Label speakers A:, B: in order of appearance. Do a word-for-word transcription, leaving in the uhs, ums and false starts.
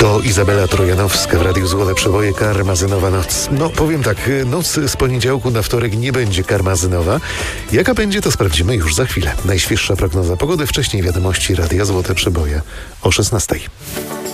A: To Izabela Trojanowska w Radiu Złote Przeboje. Karmazynowa noc. No powiem tak, noc z poniedziałku na wtorek nie będzie karmazynowa. Jaka będzie, to sprawdzimy już za chwilę. Najświeższa prognoza pogody, wcześniej wiadomości Radia Złote Przeboje o szesnastej.